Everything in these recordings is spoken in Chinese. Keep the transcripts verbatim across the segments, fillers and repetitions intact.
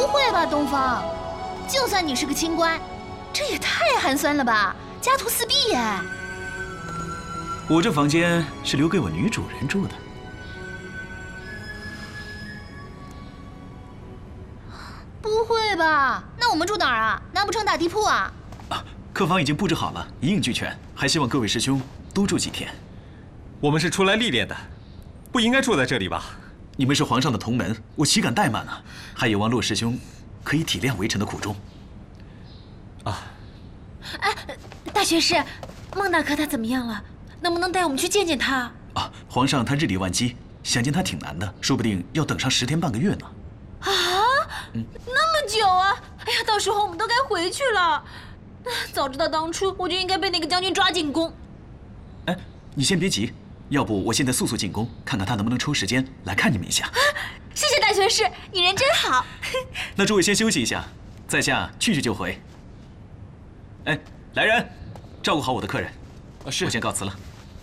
会吧，东方？就算你是个清官，这也太寒酸了吧，家徒四壁耶！ 我这房间是留给我女主人住的。 不会吧？那我们住哪儿啊？难不成打地铺啊？ 啊，客房已经布置好了，一应俱全，还希望各位师兄多住几天。 我们是出来历练的，不应该住在这里吧？ 你们是皇上的同门，我岂敢怠慢呢？还有望骆师兄可以体谅微臣的苦衷。 啊， 哎，大学士，孟大可他怎么样了？能不能带我们去见见他？ 啊，皇上他日理万机，想见他挺难的，说不定要等上十天半个月呢。 啊，嗯、那么久啊！哎呀，到时候我们都该回去了。早知道当初我就应该被那个将军抓进宫。 哎，你先别急，要不我现在速速进宫，看看他能不能抽时间来看你们一下。啊、 谢谢大学士，你人真好。 那诸位先休息一下，在下去去就回。哎，来人，照顾好我的客人。 是， 我先告辞了。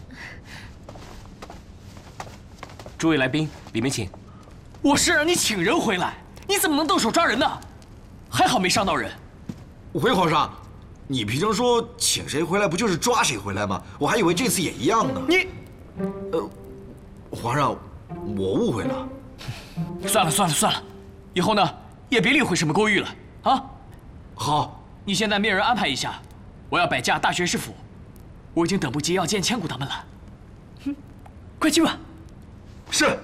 诸位来宾，里面请。我是让你请人回来，你怎么能动手抓人呢？还好没伤到人。 回皇上，你平常说请谁回来不就是抓谁回来吗？我还以为这次也一样呢。 你， 呃，皇上，我误会了。 算了算了算了，以后呢也别理会什么郭玉了啊。 好， 你现在命人安排一下，我要摆驾大学士府，我已经等不及要见千古他们了。哼，快去吧。 是。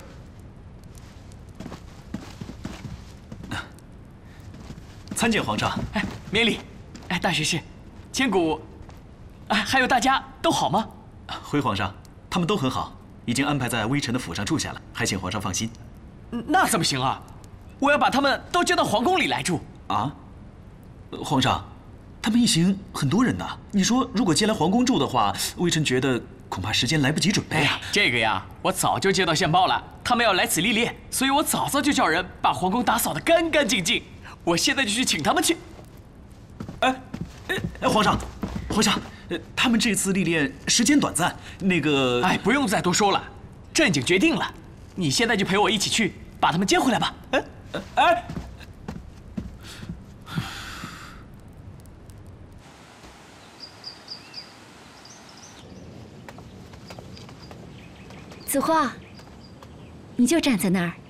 参见皇上。 哎，免礼。哎，大学士，千古，哎，还有大家都好吗？ 回皇上，他们都很好，已经安排在微臣的府上住下了，还请皇上放心。 那怎么行啊？我要把他们都接到皇宫里来住。 啊？皇上，他们一行很多人呢。你说如果接来皇宫住的话，微臣觉得恐怕时间来不及准备啊。 这个呀，我早就接到线报了，他们要来此历练，所以我早早就叫人把皇宫打扫得干干净净。我现在就去请他们去。 哎，哎，皇上，皇上，他们这次历练时间短暂，那个…… 哎，不用再多说了，朕已经决定了，你现在就陪我一起去把他们接回来吧。哎，哎。 子画，你就站在那儿，